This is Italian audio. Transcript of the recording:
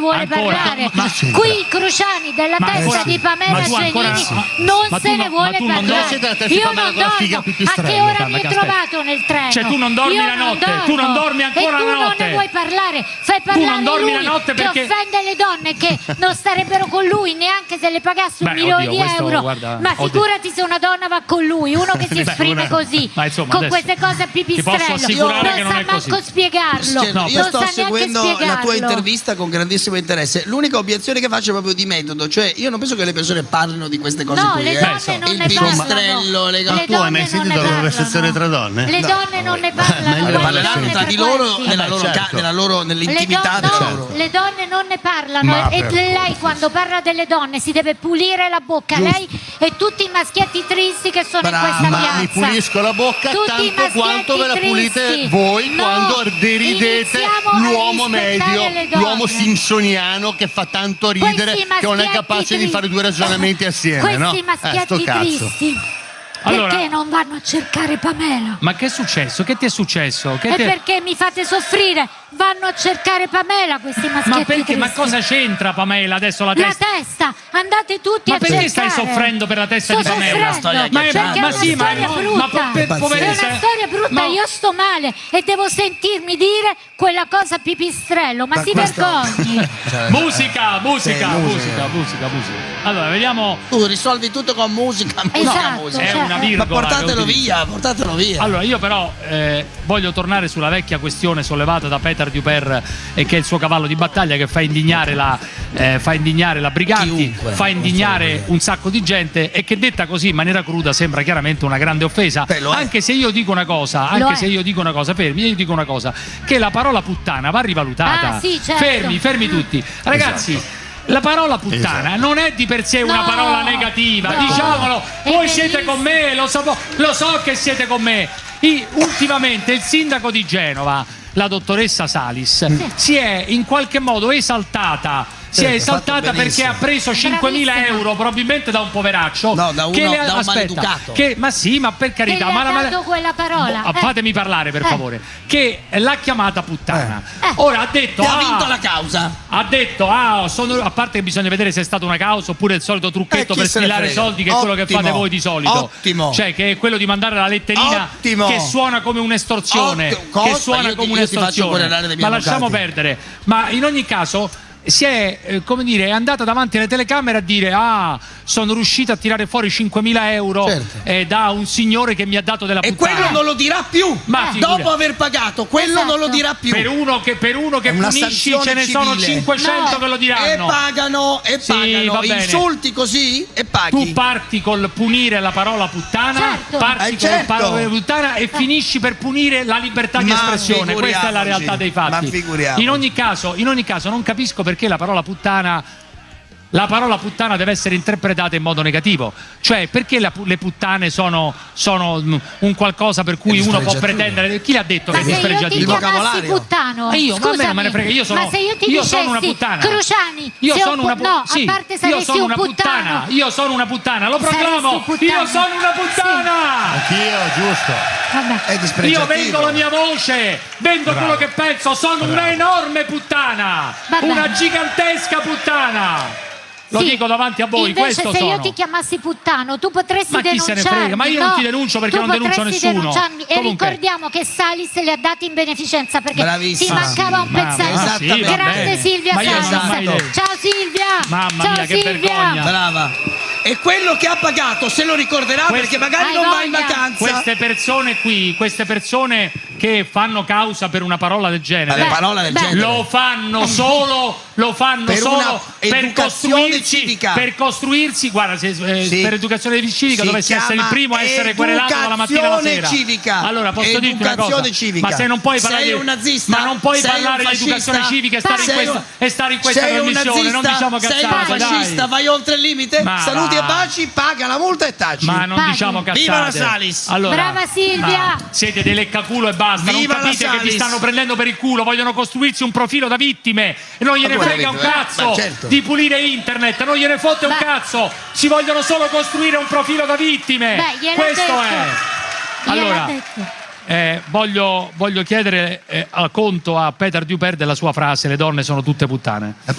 vuole parlare. Qui Cruciani della testa di Pamela Cegini non se ne vuole parlare. Io non dormo. A che ora mi hai trovato nel treno? Cioè tu non dormi la notte, tu non dormi ancora la notte. E tu non ne vuoi parlare, fai parlare lui che offende le donne che non starebbero con lui neanche se le pagasse 1 milione di euro. Ma figurati se una donna va con lui, uno che si esprime così, con queste cose a pipistrello, non sa manco spiegarlo. Io sto seguendo la tua intervista con grandissimo interesse. L'unica obiezione che faccio è proprio di metodo, cioè io non penso che le persone parlino di queste cose qui. Le donne non ne pipistrello, parlano. Tu hai mai sentito la conversazione tra donne? Le donne non ne parlano. Parleranno tra di loro nell'intimità della loro. Le donne non ne parlano e lei quando parla delle donne si deve pulire la bocca. Lei e tutti i maschietti tristi che sono in questa piazza. Mi pulisco la bocca tanto quanto ve la pulite voi quando deridete l'uomo medio, l'uomo simpsoniano che fa tanto ridere che non è capace di fare 2 ragionamenti assieme. Questi maschietti tristi. Perché non vanno a cercare Pamela? Ma che è successo? Che ti è successo? Perché mi fate soffrire? Vanno a cercare Pamela questi maschietti. Ma perché? tristi. Ma cosa c'entra Pamela adesso la testa? La testa, andate tutti a cercare. Ma perché stai soffrendo per la testa di Pamela? È una storia brutta. È una storia brutta, io sto male e devo sentirmi dire quella cosa pipistrello, ma si vergogni. Musica. Allora, vediamo. Tu risolvi tutto con musica. Esatto, è una virgola. Ma portatelo via. Allora, io però voglio tornare sulla vecchia questione sollevata da Peter Duper e che è il suo cavallo di battaglia che fa indignare la Briganti, fa indignare un sacco di gente e che detta così in maniera cruda sembra chiaramente una grande offesa. Anche se io dico una cosa, fermi, io dico una cosa, che la parola puttana va rivalutata. Fermi tutti. Ragazzi, la parola puttana non è di per sé una parola negativa, diciamolo, voi siete con me, lo so che siete con me. Ultimamente il sindaco di Genova, la dottoressa Salis, si è in qualche modo esaltata. Si è esaltata perché ha preso 5.000 euro probabilmente da un poveraccio da un maleducato. Ma per carità, che le ha dato quella parola. Fatemi parlare per favore. Che l'ha chiamata puttana. Ora ha detto ha vinto la causa. Ha detto a parte che bisogna vedere se è stata una causa oppure il solito trucchetto per stilare soldi, che è quello che fate voi di solito. Cioè che è quello di mandare la letterina che suona come un'estorsione. Ma lasciamo perdere. Ma in ogni caso si è, è andata davanti alle telecamere a dire sono riuscita a tirare fuori 5.000 euro da un signore che mi ha dato della puttana. E quello non lo dirà più, dopo aver pagato, quello non lo dirà più. Per uno che punisci ce ne sono 500 che lo diranno. E pagano, insulti così e paghi. Tu parti col punire la parola puttana, parti con la parola puttana e finisci per punire la libertà di espressione. Questa è la realtà dei fatti. In ogni caso non capisco perché la parola puttana deve essere interpretata in modo negativo. Cioè, perché le puttane sono un qualcosa per cui uno può pretendere. Chi l'ha detto che è dispregiativo? Ma se io ti chiamassi puttano, ma se io ti dicessi una puttana, Cruciani, a parte saresti un puttano. Io sono una puttana, lo proclamo. Io sono una puttana. Anch'io, giusto. È dispregiativo. Io vendo la mia voce, vendo quello che penso, sono una enorme puttana, una gigantesca puttana. Lo dico davanti a voi. Invece se io ti chiamassi puttano tu potresti denunciarmi. Ma chi se ne frega? Ma io non ti denuncio perché non denuncio nessuno. E ricordiamo che Salis le ha date in beneficenza perché ti mancava un pezzetto. Grande Silvia Salis. Ciao Silvia. Mamma mia, che vergogna. Brava. E quello che ha pagato se lo ricorderà perché magari non va in vacanza. Queste persone che fanno causa per una parola del genere, lo fanno solo per costruirsi, guarda, per educazione civica dovessi essere il primo a essere querelato dalla mattina alla sera. Civica. Allora posso dirti una cosa, ma se non puoi parlare di educazione civica e stare in questa trasmissione, non diciamo cazzate. Sei un fascista, vai oltre il limite, saluti e baci, paga la multa e taci. Ma non diciamo cazzate. Viva la Salis. Allora, brava Silvia. Siete dei leccaculo e basta. Viva, non capite che vi stanno prendendo per il culo, vogliono costruirsi un profilo da vittime e non gliene frega un cazzo di pulire internet, non gliene fotte un cazzo, si vogliono solo costruire un profilo da vittime. Questo è. Allora, voglio chiedere conto a Peter Duper della sua frase: le donne sono tutte puttane.